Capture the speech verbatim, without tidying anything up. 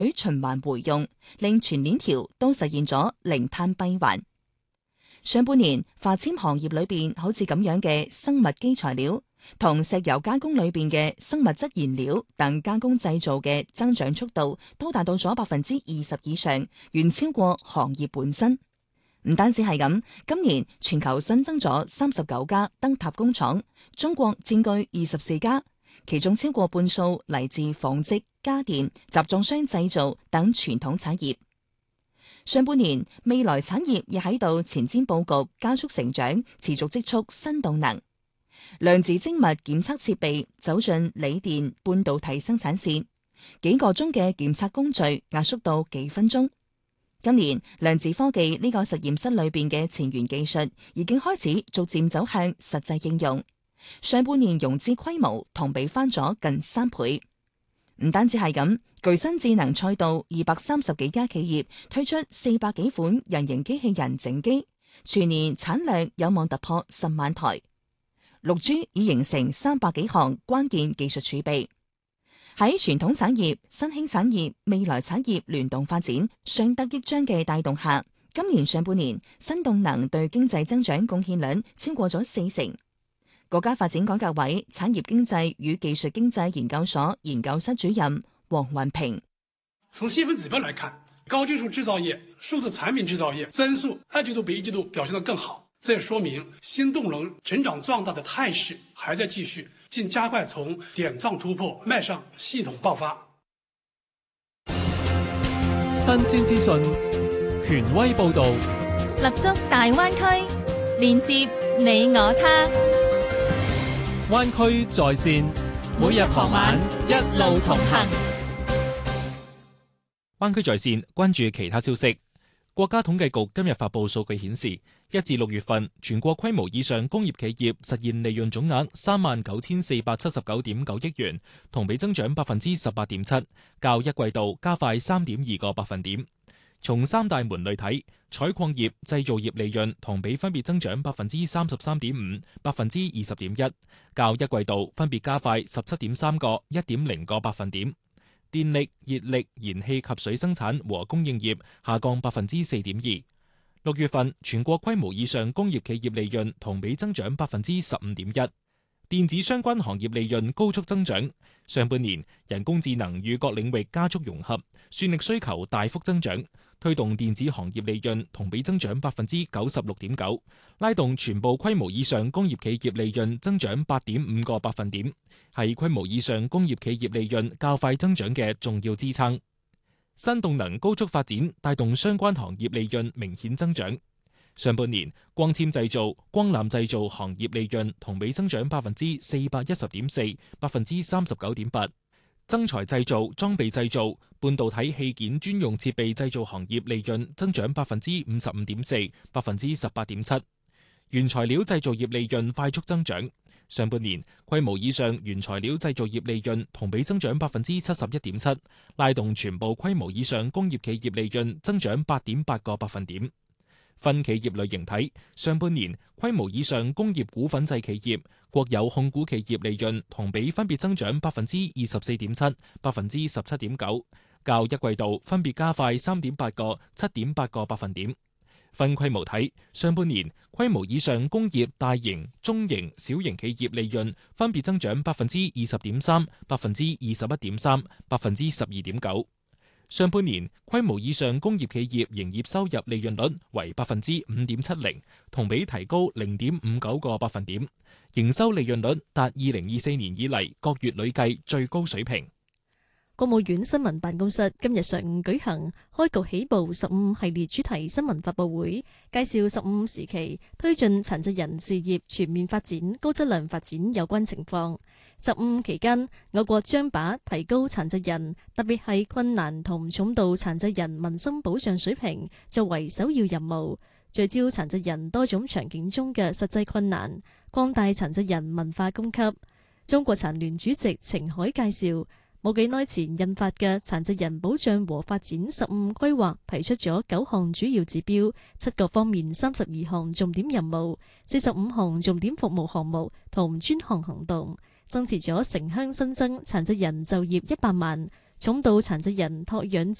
與循環回用，令全鏈條都實現咗零碳閉環。上半年化纖行業裏邊好似咁樣嘅生物基材料同石油加工裏邊嘅生物質燃料等加工製造嘅增長速度都達到咗百分之二十以上，遠超過行業本身。唔單止係咁，今年全球新增咗三十九家燈塔工廠，中國佔據二十四家，其中超過半數嚟自紡織、家電、集裝箱製造等傳統產業。上半年未來產業亦喺度前瞻佈局，加速成長，持續積蓄新動能。量子精密檢測設備走進鋰電半導體生產線，幾個鐘嘅檢測工序壓縮到幾分鐘。今年量子科技呢個實驗室裏邊嘅前沿技術已經開始逐漸走向實際應用。上半年融資規模同比翻咗近三倍。唔單止係咁，巨新智能賽道二百三十幾家企業推出四百幾款人形機器人整機，全年產量有望突破十萬台。六 G 已形成三百幾項關鍵技術儲備。喺傳統產業、新興產業、未來產業聯動發展、相得益彰嘅帶動下，今年上半年新動能對經濟增長貢獻率超過咗四成。國家發展改革委產業經濟與技術經濟研究所研究室主任黃雲平： 從細分指標來看，高技術製造業、數字產品製造業增速二季度比一季度表現得更好，這也說明新動能成長壯大的態勢還在繼續，並加快從點狀突破邁向系統爆發。 新鮮資訊，權威報導， 立足大灣區，連接你我他。 灣區在線， 每日傍晚一路同行。 灣區在線，關注其他消息。國家統計局今日發布數據顯示，一至六月份全國規模以上工業企業實現利潤總額三萬九千四百七十九點九億元，同比增長百分之十八點七，較一季度加快三點二個百分點。從三大門類睇，採礦業、製造業利潤同比分別增長百分之三十三點五、百分之二十點一，較一季度分別加快十七點三個、一點零個百分點。電力、熱力、燃氣及水生產和供應業下降百分之四點二。六月份全國規模以上工業企業利潤同比增長百分之十五點一。電子相關行業利潤高速增長。上半年人工智能與各領域加速融合，算力需求大幅增長，推動電子行業利潤同比增長百分之九十六點九，拉動全部規模以上工業企業利潤增長八點五個百分點，係規模以上工業企業利潤較快增長嘅重要支撐。新動能高速發展帶動相關行業利潤明顯增長。上半年光纖製造、光纜製造行業利潤同比增長百分之四百一十點四、百分之三十九點八。增材製造、裝備製造、半導體器件專用設備製造行業利潤增長百分之五十五點四、百分之十八點七。原材料製造業利潤快速增長。上半年規模以上原材料製造業利潤同比增長百分之七十一點七，拉動全部規模以上工業企業利潤增長八點八個百分點。分企業類型睇，上半年規模以上工業股份制企業、國有控股企業利潤同比分別增長百分之二十四點七、百分之十七點九，較一季度分別加快三點八個、七點八個百分點。分規模睇，上半年規模以上工業大型、中型、小型企業利潤分別增長百分之二十點三、百分之二十一點三、百分之十二點九。上半年規模以上工業企業營業收入利潤率為百分之五點七零，同比提高零點五九個百分點，營收利潤率達二零二四年以嚟各月累計最高水平。 國務院新聞辦公室今日上午舉行開局起步十五系列主題新聞發佈會，介紹十五時期推進殘疾人事業全面發展、高質量發展有關情況。十五期間，我國將把提高殘疾人，特別係困難同重度殘疾人民生保障水平作為首要任務，聚焦殘疾人多種場景中嘅實際困難，擴大殘疾人文化供給。中國殘聯主席程海介紹，冇幾耐前印發嘅殘疾人保障和發展十五規劃提出咗九項主要指標，七個方面三十二項重點任務，四十五項重點服務項目同專項行動，增持咗城鄉新增殘疾人就業一百萬， 重度殘疾人托養